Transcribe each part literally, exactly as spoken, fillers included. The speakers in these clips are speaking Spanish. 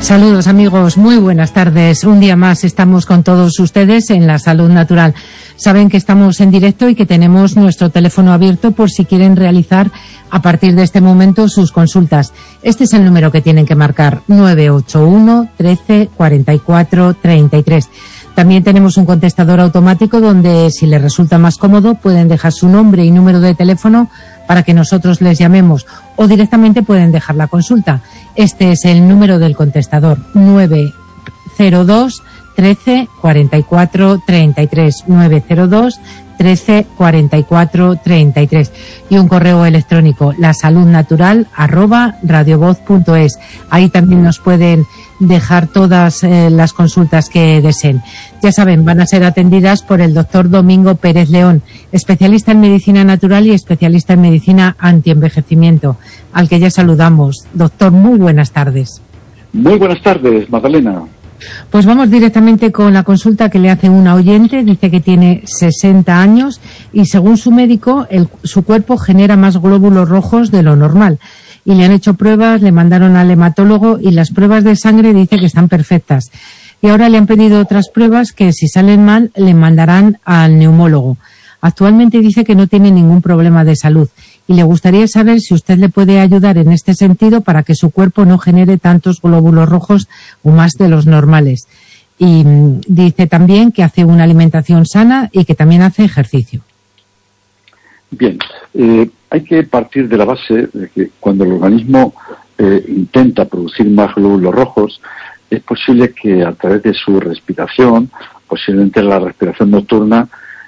Saludos amigos, muy buenas tardes. Un día más estamos con todos ustedes en La Salud Natural. Saben que estamos en directo y que tenemos nuestro teléfono abierto por si quieren realizar a partir de este momento sus consultas. Este es el número que tienen que marcar, nueve ocho uno, trece, cuarenta y cuatro, treinta y tres. También tenemos un contestador automático donde, si les resulta más cómodo, pueden dejar su nombre y número de teléfono para que nosotros les llamemos, o directamente pueden dejar la consulta. Este es el número del contestador, nueve cero dos, trece, cuarenta y cuatro, treinta y tres, nueve cero dos, trece, cuarenta y cuatro, treinta y tres, y un correo electrónico, lasaludnatural arroba radiovoz punto es. Ahí también nos pueden dejar todas eh, las consultas que deseen. Ya saben, van a ser atendidas por el doctor Domingo Pérez León, especialista en medicina natural y especialista en medicina antienvejecimiento, al que ya saludamos. Doctor, muy buenas tardes. Muy buenas tardes, Magdalena. Pues vamos directamente con la consulta que le hace una oyente. Dice que tiene sesenta años y, según su médico, el, su cuerpo genera más glóbulos rojos de lo normal. Y le han hecho pruebas, le mandaron al hematólogo y las pruebas de sangre dice que están perfectas. Y ahora le han pedido otras pruebas que, si salen mal, le mandarán al neumólogo. Actualmente dice que no tiene ningún problema de salud y le gustaría saber si usted le puede ayudar en este sentido para que su cuerpo no genere tantos glóbulos rojos o más de los normales. Y mmm, dice también que hace una alimentación sana y que también hace ejercicio. Bien, eh, hay que partir de la base de que cuando el organismo eh, intenta producir más glóbulos rojos, es posible que a través de su respiración, posiblemente la respiración nocturna,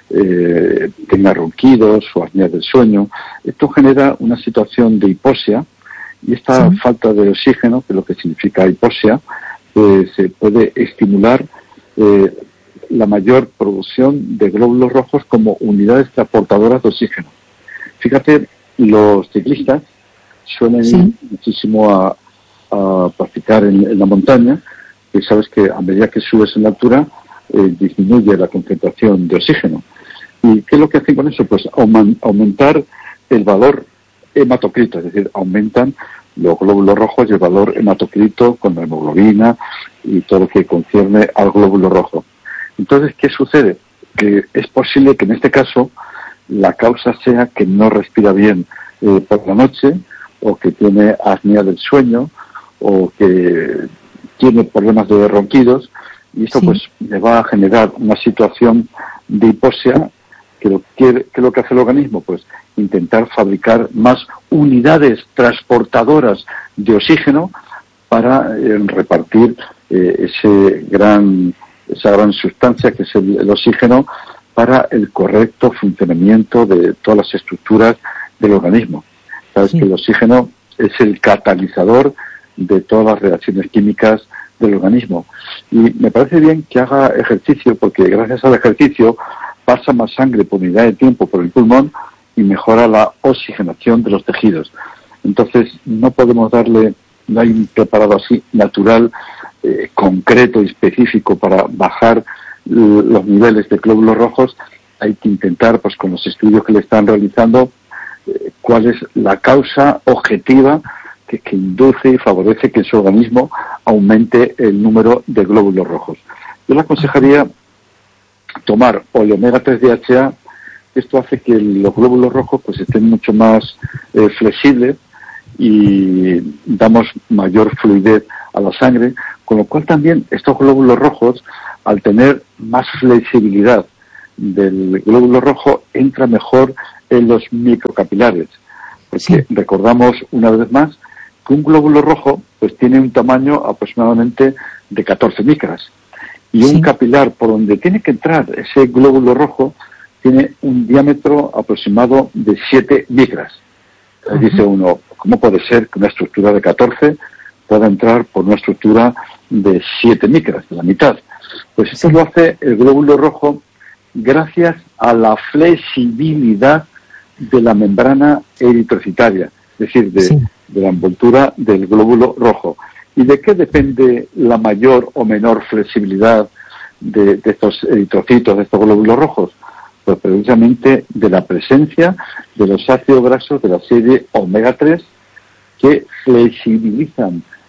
eh, tenga ronquidos o apnea del sueño. Esto genera una situación de hipoxia, y esta sí. falta de oxígeno, que es lo que significa hipoxia, eh, se puede estimular eh, la mayor producción de glóbulos rojos como unidades transportadoras de oxígeno. Fíjate, los ciclistas suelen sí. ir muchísimo a, a practicar en, en la montaña, y sabes que a medida que subes en la altura eh, disminuye la concentración de oxígeno. ¿Y qué es lo que hacen con eso? Pues auman, aumentar el valor hematocrito, es decir, aumentan los glóbulos rojos y el valor hematocrito con la hemoglobina y todo lo que concierne al glóbulo rojo. Entonces, ¿qué sucede? Que es posible que en este caso la causa sea que no respira bien eh, por la noche, o que tiene apnea del sueño, o que tiene problemas de ronquidos, y esto sí. pues le va a generar una situación de hipoxia. que lo, que, que lo que hace el organismo, pues intentar fabricar más unidades transportadoras de oxígeno para eh, repartir eh, ese gran esa gran sustancia que es el, el oxígeno para el correcto funcionamiento de todas las estructuras del organismo. Sabes sí. que el oxígeno es el catalizador de todas las reacciones químicas del organismo. Y me parece bien que haga ejercicio, porque gracias al ejercicio pasa más sangre por unidad de tiempo por el pulmón y mejora la oxigenación de los tejidos. Entonces, no podemos darle, no hay un preparado así natural, eh, concreto y específico para bajar los niveles de glóbulos rojos. Hay que intentar, pues con los estudios que le están realizando, eh, cuál es la causa objetiva que, que induce y favorece que su organismo aumente el número de glóbulos rojos. Yo le aconsejaría tomar o el omega tres D H A. Esto hace que los glóbulos rojos pues estén mucho más eh, flexibles y damos mayor fluidez a la sangre, con lo cual también estos glóbulos rojos, al tener más flexibilidad del glóbulo rojo, entra mejor en los microcapilares. Porque sí. recordamos una vez más que un glóbulo rojo pues tiene un tamaño aproximadamente de catorce micras. Y sí. un capilar por donde tiene que entrar ese glóbulo rojo tiene un diámetro aproximado de siete micras. Entonces uh-huh. dice uno, ¿cómo puede ser que una estructura de catorce pueda entrar por una estructura de siete micras, de la mitad? Pues esto sí. lo hace el glóbulo rojo gracias a la flexibilidad de la membrana eritrocitaria, es decir, de, sí. de la envoltura del glóbulo rojo. ¿Y de qué depende la mayor o menor flexibilidad de, de estos eritrocitos, de estos glóbulos rojos? Pues precisamente de la presencia de los ácidos grasos de la serie omega tres, que flexibilizan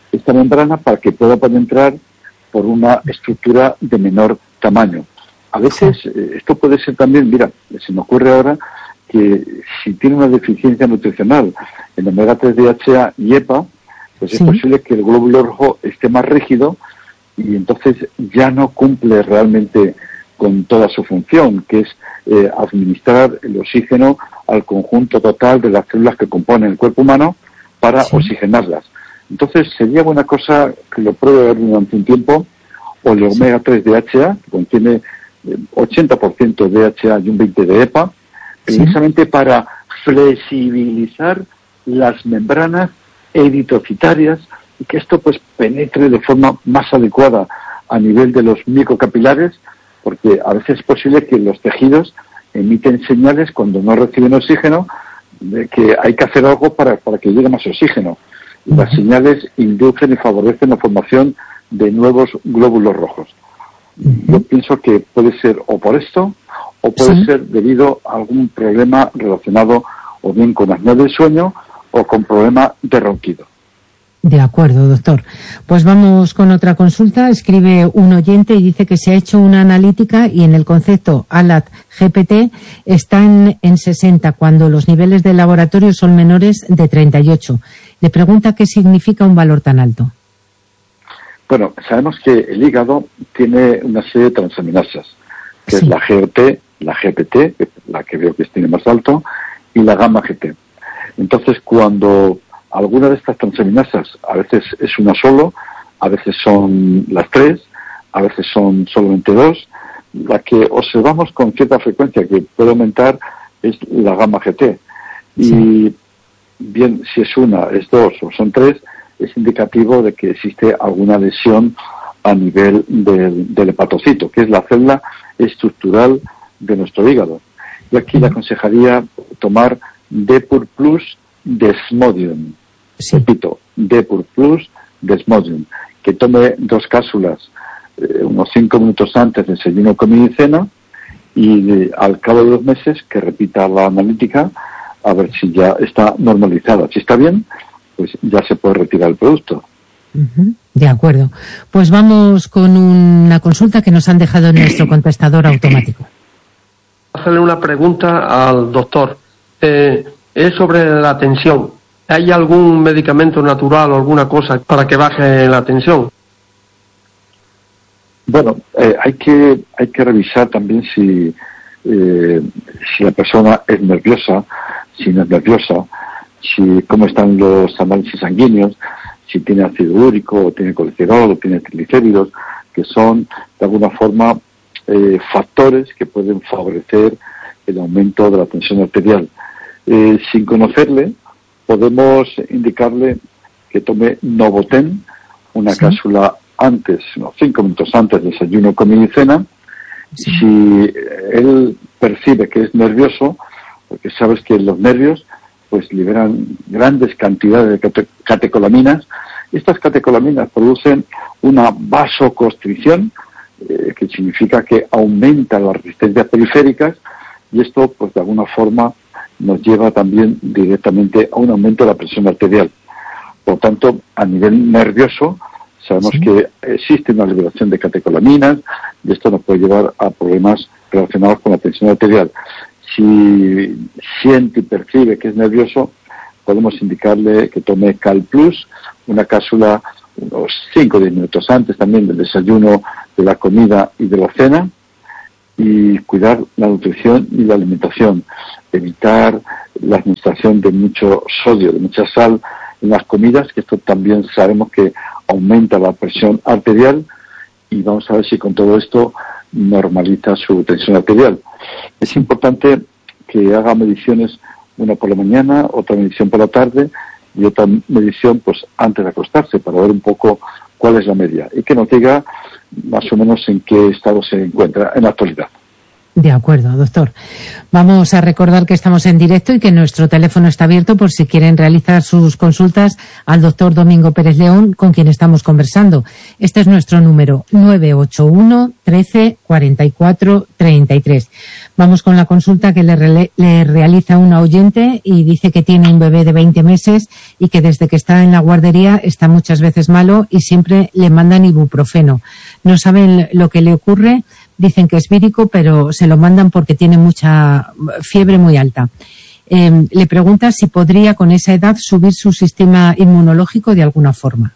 esta membrana para que pueda penetrar por una estructura de menor tamaño. A veces eh, esto puede ser también, mira, se me ocurre ahora que si tiene una deficiencia nutricional en omega tres D H A y EPA, pues sí. es posible que el glóbulo rojo esté más rígido y entonces ya no cumple realmente con toda su función, que es eh, administrar el oxígeno al conjunto total de las células que componen el cuerpo humano para sí. oxigenarlas. Entonces sería buena cosa que lo pruebe durante un tiempo, o el omega tres D H A, que contiene ochenta por ciento de D H A y un veinte por ciento de EPA, precisamente sí. para flexibilizar las membranas eritrocitarias y que esto pues penetre de forma más adecuada a nivel de los microcapilares, porque a veces es posible que los tejidos emiten señales cuando no reciben oxígeno de que hay que hacer algo para, para que llegue más oxígeno. Y las señales inducen y favorecen la formación de nuevos glóbulos rojos. Yo pienso que puede ser o por esto o puede sí. ser debido a algún problema relacionado o bien con apnea del sueño o con problema de ronquido. De acuerdo, doctor. Pues vamos con otra consulta. Escribe un oyente y dice que se ha hecho una analítica y en el concepto A L A T G P T están en sesenta cuando los niveles de laboratorio son menores de treinta y ocho. Le pregunta qué significa un valor tan alto. Bueno, sabemos que el hígado tiene una serie de transaminasas, que sí. es la G O T, la G P T, la que veo que tiene más alto, y la gamma G T. Entonces, cuando alguna de estas transaminasas, a veces es una solo, a veces son las tres, a veces son solamente dos, la que observamos con cierta frecuencia que puede aumentar es la gamma G T. Y sí. bien, si es una, es dos o son tres, es indicativo de que existe alguna lesión a nivel del, del hepatocito, que es la célula estructural de nuestro hígado. Y aquí le aconsejaría tomar Depur Plus Desmodium. Sí. Repito, Depur Plus Desmodium. Que tome dos cápsulas eh, unos cinco minutos antes del desayuno, comida y cena, y eh, al cabo de dos meses que repita la analítica a ver si ya está normalizada. Si está bien, pues ya se puede retirar el producto. Uh-huh. De acuerdo. Pues vamos con una consulta que nos han dejado en nuestro contestador automático. Hacerle una pregunta al doctor. Eh, es sobre la tensión. ¿Hay algún medicamento natural o alguna cosa para que baje la tensión? Bueno, eh, hay que hay que revisar también si eh, si la persona es nerviosa, si no es nerviosa, si cómo están los análisis sanguíneos, si tiene ácido úrico, o tiene colesterol, o tiene triglicéridos, que son de alguna forma eh, factores que pueden favorecer el aumento de la tensión arterial. Eh, sin conocerle, podemos indicarle que tome Novoten, una sí. cápsula antes, no, cinco minutos antes del desayuno, comida y cena. Sí. Si él percibe que es nervioso, porque sabes que los nervios pues liberan grandes cantidades de cate- catecolaminas. Estas catecolaminas producen una vasoconstricción, eh, que significa que aumenta las resistencias periféricas, y esto pues de alguna forma nos lleva también directamente a un aumento de la presión arterial. Por lo tanto, a nivel nervioso, sabemos sí. que existe una liberación de catecolaminas y esto nos puede llevar a problemas relacionados con la tensión arterial. Si siente y percibe que es nervioso, podemos indicarle que tome Cal Plus, una cápsula unos cinco o diez minutos antes también del desayuno, de la comida y de la cena, y cuidar la nutrición y la alimentación, evitar la administración de mucho sodio, de mucha sal en las comidas, que esto también sabemos que aumenta la presión arterial, y vamos a ver si con todo esto normaliza su tensión arterial. Es importante que haga mediciones, una por la mañana, otra medición por la tarde y otra medición pues antes de acostarse, para ver un poco cuál es la media y que nos diga más o menos en qué estado se encuentra en la actualidad. De acuerdo, doctor. Vamos a recordar que estamos en directo y que nuestro teléfono está abierto por si quieren realizar sus consultas al doctor Domingo Pérez León, con quien estamos conversando. Este es nuestro número, nueve ocho uno, trece, cuarenta y cuatro, treinta y tres. Vamos con la consulta que le, re le realiza una oyente y dice que tiene un bebé de veinte meses y que desde que está en la guardería está muchas veces malo y siempre le mandan ibuprofeno. No saben lo que le ocurre. Dicen que es vírico, pero se lo mandan porque tiene mucha fiebre muy alta. Eh, le pregunta si podría con esa edad subir su sistema inmunológico de alguna forma.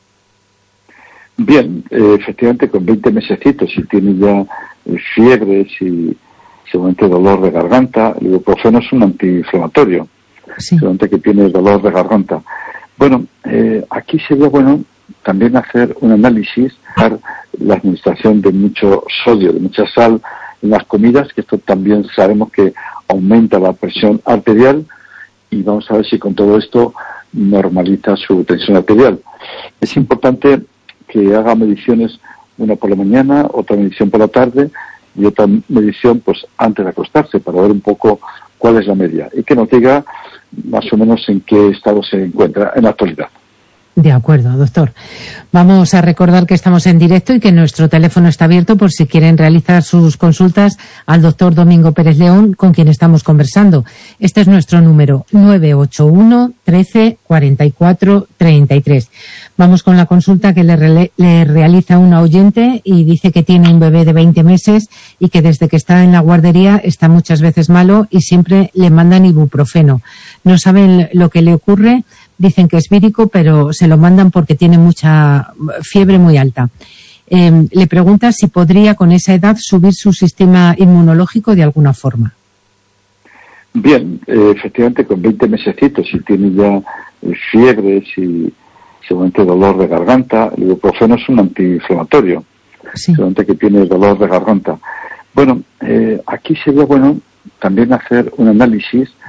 Bien, eh, efectivamente con veinte mesecitos, si tiene ya eh, fiebre, si seguramente dolor de garganta, el ibuprofeno es un antiinflamatorio, sí. Seguramente que tiene dolor de garganta. Bueno, eh, aquí sería bueno también hacer un análisis, la administración de mucho sodio, de mucha sal en las comidas, que esto también sabemos que aumenta la presión arterial, y vamos a ver si con todo esto normaliza su tensión arterial. Es importante que haga mediciones, una por la mañana, otra medición por la tarde y otra medición pues antes de acostarse, para ver un poco cuál es la media y que nos diga más o menos en qué estado se encuentra en la actualidad. De acuerdo, doctor. Vamos a recordar que estamos en directo y que nuestro teléfono está abierto por si quieren realizar sus consultas al doctor Domingo Pérez León, con quien estamos conversando. Este es nuestro número, nueve ocho uno, trece, cuarenta y cuatro, treinta y tres. Vamos con la consulta que le, re le realiza una oyente y dice que tiene un bebé de veinte meses y que desde que está en la guardería está muchas veces malo y siempre le mandan ibuprofeno. No saben lo que le ocurre. Dicen que es vírico, pero se lo mandan porque tiene mucha fiebre muy alta. Eh, le pregunta si podría con esa edad subir su sistema inmunológico de alguna forma. Bien, eh, efectivamente con veinte mesecitos, si tiene ya eh, fiebre, si seguramente dolor de garganta, el ibuprofeno es un antiinflamatorio, sí. Seguramente que tiene dolor de garganta. Bueno, eh, aquí sería bueno también hacer un análisis